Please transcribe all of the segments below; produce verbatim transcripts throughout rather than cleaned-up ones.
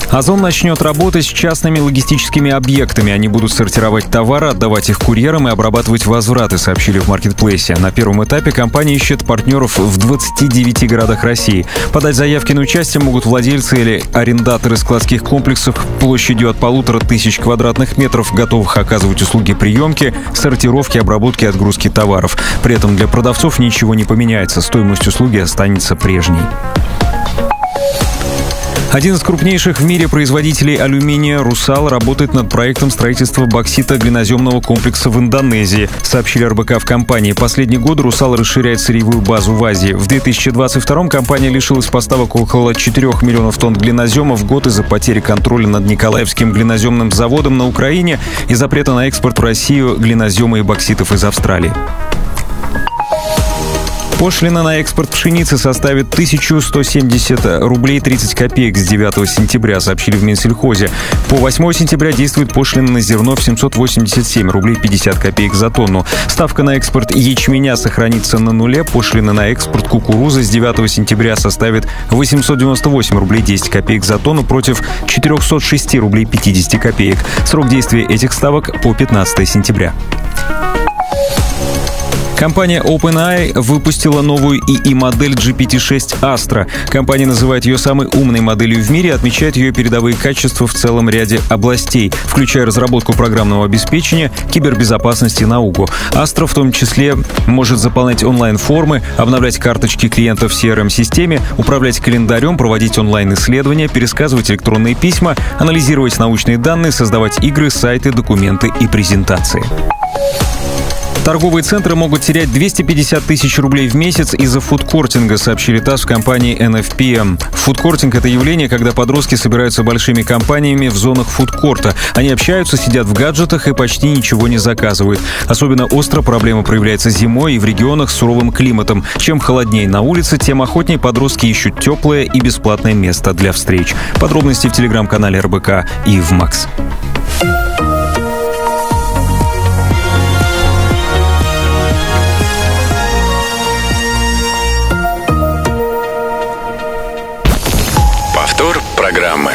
Озон начнет работать с частными логистическими объектами. Они будут сортировать товары, отдавать их курьерам и обрабатывать возвраты, сообщили в маркетплейсе. На первом этапе компания ищет партнеров в двадцати девяти городах России. Подать заявки на участие могут владельцы или арендаторы складских комплексов площадью от полутора тысяч квадратных метров, готовых оказывать услуги приемки, сортировки, обработки и отгрузки товаров. При этом для продавцов ничего не поменяется, стоимость услуги останется прежней. Один из крупнейших в мире производителей алюминия «Русал» работает над проектом строительства бокситно-глиноземного комплекса в Индонезии, сообщили эр бэ ка в компании. Последние годы «Русал» расширяет сырьевую базу в Азии. В две тысячи двадцать втором компания лишилась поставок около четырёх миллионов тонн глинозема в год из-за потери контроля над Николаевским глиноземным заводом на Украине и запрета на экспорт в Россию глинозема и бокситов из Австралии. Пошлина на экспорт пшеницы составит тысячу сто семьдесят рублей тридцать копеек с девятого сентября, сообщили в Минсельхозе. По восьмого сентября действует пошлина на зерно в семьсот восемьдесят семь рублей пятьдесят копеек за тонну. Ставка на экспорт ячменя сохранится на нуле. Пошлина на экспорт кукурузы с девятого сентября составит восемьсот девяносто восемь рублей десять копеек за тонну против четырехсот шести рублей пятьдесят копеек. Срок действия этих ставок по пятнадцатого сентября. Компания OpenAI выпустила новую и и-модель джи пи ти шесть Astra. Компания называет ее самой умной моделью в мире и отмечает ее передовые качества в целом ряде областей, включая разработку программного обеспечения, кибербезопасности и науку. Astra в том числе может заполнять онлайн-формы, обновлять карточки клиентов в си ар эм-системе, управлять календарем, проводить онлайн-исследования, пересказывать электронные письма, анализировать научные данные, создавать игры, сайты, документы и презентации. Торговые центры могут терять двести пятьдесят тысяч рублей в месяц из-за фудкортинга, сообщили ТАСС в компании эн эф пи эм. Фудкортинг — это явление, когда подростки собираются большими компаниями в зонах фудкорта. Они общаются, сидят в гаджетах и почти ничего не заказывают. Особенно остро проблема проявляется зимой и в регионах с суровым климатом. Чем холоднее на улице, тем охотнее подростки ищут теплое и бесплатное место для встреч. Подробности в телеграм-канале эр бэ ка и в Макс. Программы.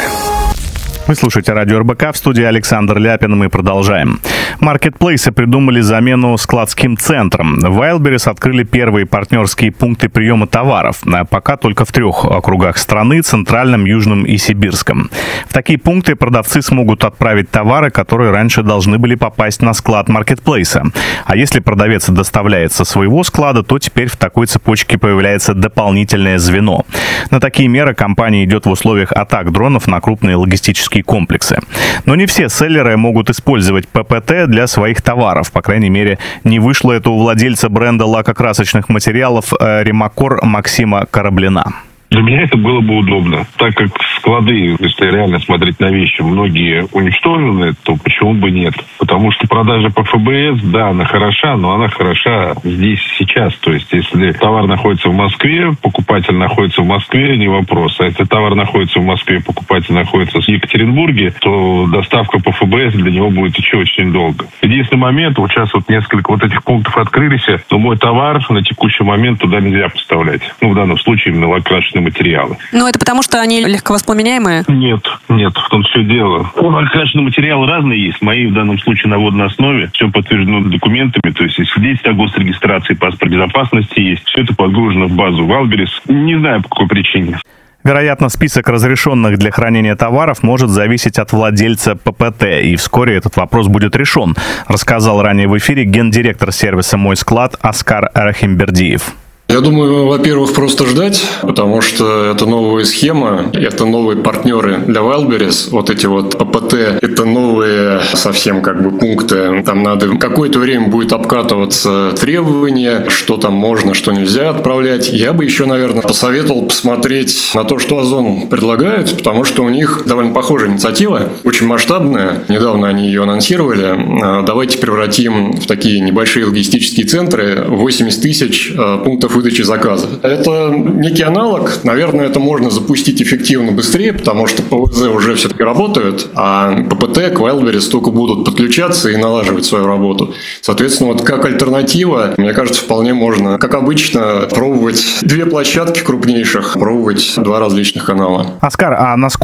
Вы слушаете радио эр бэ ка, в студии Александр Ляпин, мы продолжаем. Маркетплейсы придумали замену складским центрам. В Wildberries открыли первые партнерские пункты приема товаров, пока только в трех округах страны — Центральном, Южном и Сибирском. В такие пункты продавцы смогут отправить товары, которые раньше должны были попасть на склад маркетплейса. А если продавец доставляет со своего склада, то теперь в такой цепочке появляется дополнительное звено. На такие меры компания идет в условиях атак дронов на крупные логистические комплексы. Но не все селлеры могут использовать пэ пэ тэ для своих товаров. По крайней мере, не вышло это у владельца бренда лакокрасочных материалов «Ремакор» Максима Кораблина. Для меня это было бы удобно. Так как склады, если реально смотреть на вещи, многие уничтожены, то почему бы нет? Потому что продажа по эф бэ эс, да, она хороша, но она хороша здесь сейчас. То есть, если товар находится в Москве, покупатель находится в Москве, не вопрос. А если товар находится в Москве, покупатель находится в Екатеринбурге, то доставка по эф бэ эс для него будет идти очень долго. Единственный момент, вот сейчас вот несколько вот этих пунктов открылись, но мой товар на текущий момент туда нельзя поставлять. Ну, в данном случае именно лакокрасочные материалы. Но это потому, что они легковоспламеняемые? Нет, нет, в том все дело. Лакокрасочные материалы разные есть. Мои в данном случае на водной основе. Все подтверждено документами. То есть, если здесь о госрегистрации, паспорт безопасности есть, все это погружено в базу Wildberries. Не знаю, по какой причине. Вероятно, список разрешенных для хранения товаров может зависеть от владельца пэ пэ тэ, и вскоре этот вопрос будет решен, рассказал ранее в эфире гендиректор сервиса «Мой склад» Оскар Рахимбердиев. Я думаю, во-первых, просто ждать, потому что это новая схема, это новые партнеры для Wildberries. Вот эти вот пэ пэ тэ, это новые совсем как бы пункты. Там надо какое-то время будет обкатываться требования, что там можно, что нельзя отправлять. Я бы еще, наверное, посоветовал посмотреть на то, что Озон предлагает, потому что у них довольно похожая инициатива, очень масштабная. Недавно они ее анонсировали. Давайте превратим в такие небольшие логистические центры восемьдесят тысяч пунктов выдачи заказа. Это некий аналог. Наверное, это можно запустить эффективно быстрее, потому что пэ вэ зэ уже все-таки работают, а пэ пэ тэ к Wildberries только будут подключаться и налаживать свою работу. Соответственно, вот как альтернатива, мне кажется, вполне можно, как обычно, пробовать две площадки крупнейших, пробовать два различных канала. Оскар, а насколько